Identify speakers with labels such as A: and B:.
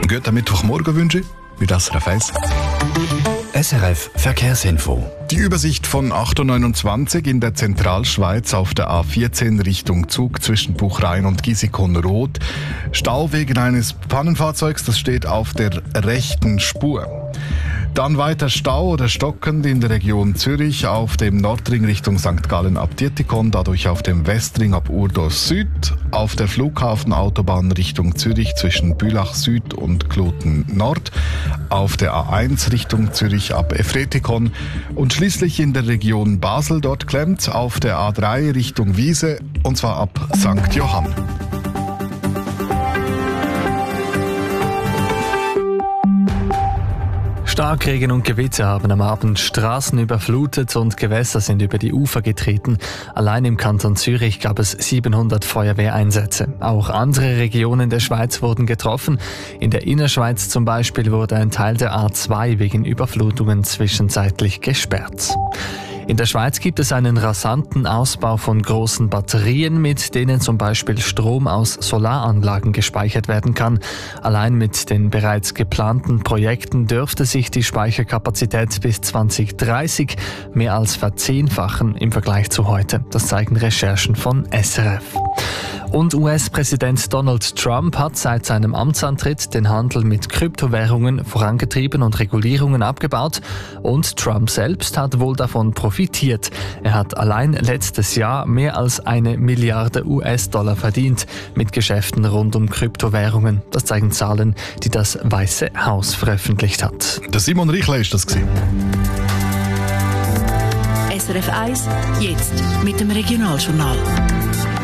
A: guten Mittwochmorgen wünsche ich mit SRF 1.
B: SRF Verkehrsinfo.
A: Die Übersicht von 8.29 Uhr in der Zentralschweiz auf der A14 Richtung Zug zwischen Buchrain und Giesecon-Roth. Stau wegen eines Pannenfahrzeugs, das steht auf der rechten Spur. Dann weiter Stau oder stockend in der Region Zürich auf dem Nordring Richtung St. Gallen ab Dietikon, dadurch auf dem Westring ab Urdorf Süd, auf der Flughafenautobahn Richtung Zürich zwischen Bülach Süd und Kloten Nord, auf der A1 Richtung Zürich ab Efretikon und schließlich in der Region Basel, dort klemmt auf der A3 Richtung Wiese und zwar ab St. Johann.
C: Starkregen und Gewitter haben am Abend Straßen überflutet und Gewässer sind über die Ufer getreten. Allein im Kanton Zürich gab es 700 Feuerwehreinsätze. Auch andere Regionen der Schweiz wurden getroffen. In der Innerschweiz zum Beispiel wurde ein Teil der A2 wegen Überflutungen zwischenzeitlich gesperrt. In der Schweiz gibt es einen rasanten Ausbau von großen Batterien, mit denen zum Beispiel Strom aus Solaranlagen gespeichert werden kann. Allein mit den bereits geplanten Projekten dürfte sich die Speicherkapazität bis 2030 mehr als verzehnfachen im Vergleich zu heute. Das zeigen Recherchen von SRF. Und US-Präsident Donald Trump hat seit seinem Amtsantritt den Handel mit Kryptowährungen vorangetrieben und Regulierungen abgebaut. Und Trump selbst hat wohl davon profitiert. Er hat allein letztes Jahr mehr als 1 Milliarde US-Dollar verdient mit Geschäften rund um Kryptowährungen. Das zeigen Zahlen, die das Weiße Haus veröffentlicht hat.
A: Der Simon Riechler ist das gewesen.
D: SRF 1, jetzt mit dem Regionaljournal.